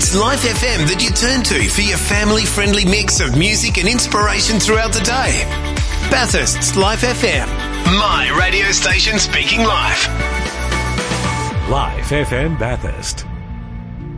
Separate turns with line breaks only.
It's Life FM that you turn to for your family-friendly mix of music and inspiration throughout the day. Bathurst's Life FM. My radio station speaking live.
Life FM Bathurst.